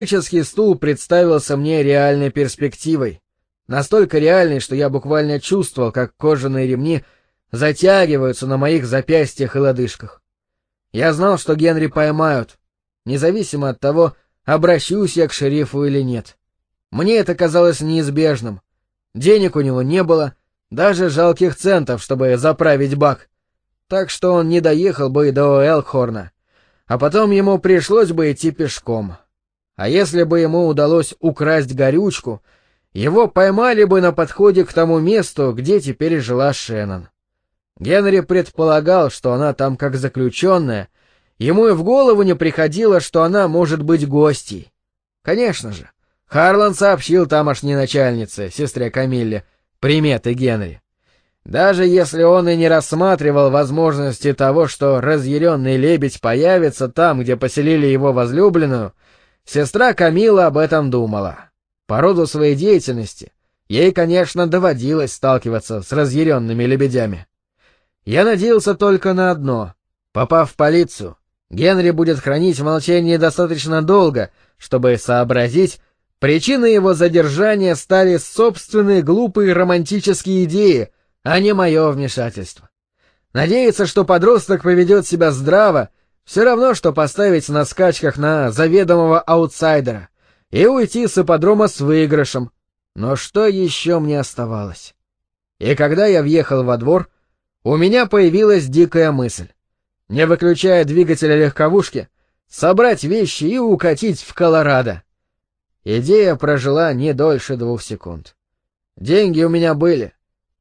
Электрический стул представился мне реальной перспективой. Настолько реальной, что я буквально чувствовал, как кожаные ремни затягиваются на моих запястьях и лодыжках. Я знал, что Генри поймают, независимо от того, обращусь я к шерифу или нет. Мне это казалось неизбежным. Денег у него не было, даже жалких центов, чтобы заправить бак. Так что он не доехал бы до Элкхорна, а потом ему пришлось бы идти пешком. А если бы ему удалось украсть горючку, его поймали бы на подходе к тому месту, где теперь жила Шеннон. Генри предполагал, что она там как заключенная, ему и в голову не приходило, что она может быть гостьей. Конечно же, Харлан сообщил тамошней начальнице, сестре Камилле, приметы Генри. Даже если он и не рассматривал возможности того, что разъяренный лебедь появится там, где поселили его возлюбленную, сестра Камилла об этом думала. По роду своей деятельности ей, конечно, доводилось сталкиваться с разъяренными лебедями. Я надеялся только на одно. Попав в полицию, Генри будет хранить молчание достаточно долго, чтобы сообразить, причиной его задержания стали собственные глупые романтические идеи, а не мое вмешательство. Надеяться, что подросток поведет себя здраво, все равно, что поставить на скачках на заведомого аутсайдера и уйти с ипподрома с выигрышем. Но что еще мне оставалось? И когда я въехал во двор, у меня появилась дикая мысль. Не выключая двигателя легковушки, собрать вещи и укатить в Колорадо. Идея прожила не дольше 2 секунд. Деньги у меня были.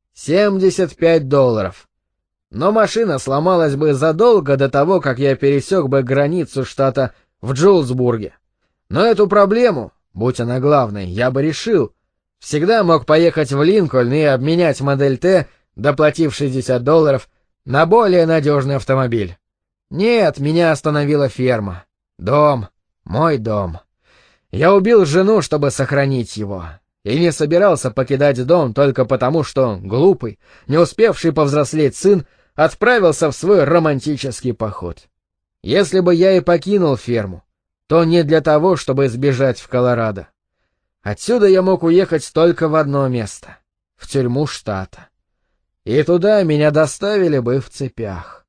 $75. Но машина сломалась бы задолго до того, как я пересек бы границу штата в Джулсбурге. Но эту проблему, будь она главной, я бы решил. Всегда мог поехать в Линкольн и обменять модель Т, доплатив $60, на более надежный автомобиль. Нет, меня остановила ферма. Дом. Мой дом. Я убил жену, чтобы сохранить его. И не собирался покидать дом только потому, что глупый, не успевший повзрослеть сын отправился в свой романтический поход. Если бы я и покинул ферму, то не для того, чтобы сбежать в Колорадо. Отсюда я мог уехать только в одно место — в тюрьму штата. И туда меня доставили бы в цепях.